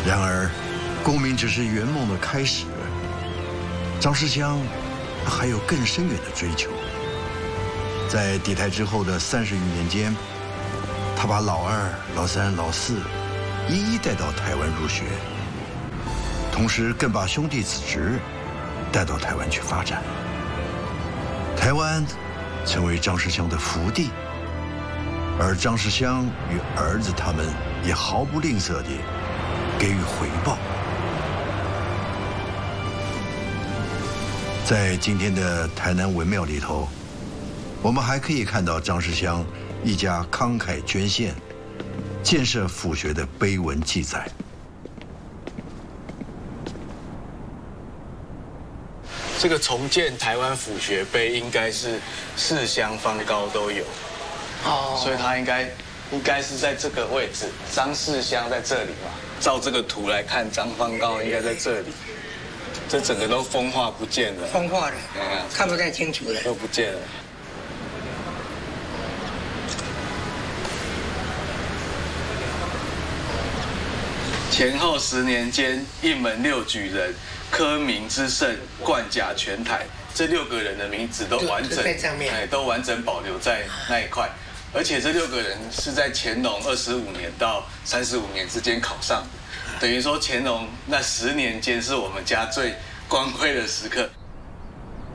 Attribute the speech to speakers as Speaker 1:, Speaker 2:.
Speaker 1: 然而，功名只是圆梦的开始。张世襄还有更深远的追求。在抵台之后的30余年间，他把老二、老三、老四一一带到台湾入学，同时更把兄弟子侄带到台湾去发展。台湾成为张世襄的福地，而张世襄与儿子他们也毫不吝啬地给予回报。在今天的台南文庙里头，我们还可以看到张世襄一家慷慨捐献、建设府学的碑文记载。
Speaker 2: 这个重建台湾府学碑应该是4乡方高都有，所以它应该是在这个位置，张4乡在这里嘛。照这个图来看，张方高应该在这里，这整个都风化不见了，
Speaker 3: 风化了，看不太清楚了，
Speaker 2: 都不见了。前后10年间，应门6举人，科名之盛，冠甲全台。这6个人的名字都完整，
Speaker 3: 在上面，
Speaker 2: 都完整保留在那一块。而且这6个人是在乾隆25年到35年之间考上的，等于说乾隆那10年间是我们家最光辉的时刻。